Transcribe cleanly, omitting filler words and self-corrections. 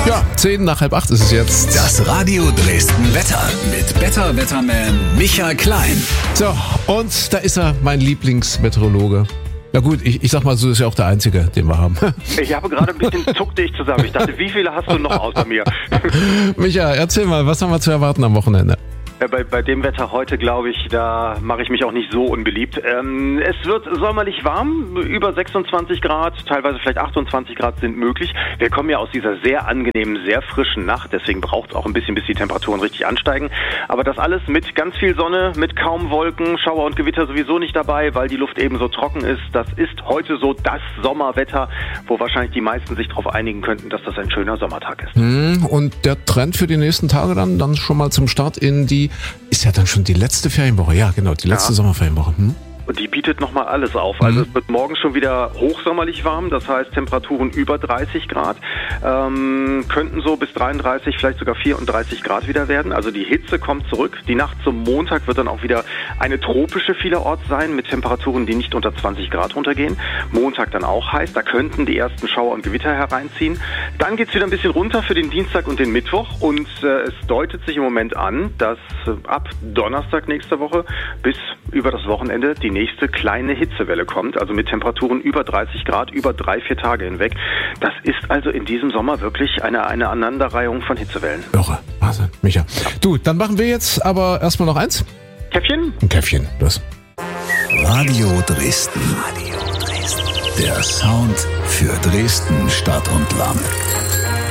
Ja, 7:10 ist es jetzt. Das Radio Dresden Wetter mit Better Wetterman Michael Klein. So, und da ist er, mein Lieblingsmeteorologe. Na gut, ich sag mal, so ist ja auch der einzige, den wir haben. Ich habe gerade ein bisschen zuckte ich zusammen. Ich dachte, wie viele hast du noch außer mir? Micha, erzähl mal, was haben wir zu erwarten am Wochenende? Bei dem Wetter heute, glaube ich, da mache ich mich auch nicht so unbeliebt. Es wird sommerlich warm, über 26 Grad, teilweise vielleicht 28 Grad sind möglich. Wir kommen ja aus dieser sehr angenehmen, sehr frischen Nacht, deswegen braucht es auch ein bisschen, bis die Temperaturen richtig ansteigen. Aber das alles mit ganz viel Sonne, mit kaum Wolken, Schauer und Gewitter sowieso nicht dabei, weil die Luft eben so trocken ist. Das ist heute so das Sommerwetter, wo wahrscheinlich die meisten sich darauf einigen könnten, dass das ein schöner Sommertag ist. Und der Trend für die nächsten Tage dann schon mal zum Start in die, ist ja dann schon die letzte Ferienwoche. Ja, genau, die letzte Sommerferienwoche. Und die bietet nochmal alles auf. Also es wird morgen schon wieder hochsommerlich warm, das heißt Temperaturen über 30 Grad, könnten so bis 33, vielleicht sogar 34 Grad wieder werden. Also die Hitze kommt zurück. Die Nacht zum Montag wird dann auch wieder eine tropische vielerorts sein, mit Temperaturen, die nicht unter 20 Grad runtergehen. Montag dann auch heiß, da könnten die ersten Schauer und Gewitter hereinziehen. Dann geht's wieder ein bisschen runter für den Dienstag und den Mittwoch und es deutet sich im Moment an, dass ab Donnerstag nächster Woche bis über das Wochenende die nächste kleine Hitzewelle kommt, also mit Temperaturen über 30 Grad, über 3-4 Tage hinweg. Das ist also in diesem Sommer wirklich eine Aneinanderreihung von Hitzewellen. Irre, Wahnsinn, Micha. Du, dann machen wir jetzt aber erstmal noch eins. Käffchen? Ein Käffchen, los. Radio Dresden. Radio Dresden. Der Sound für Dresden, Stadt und Land.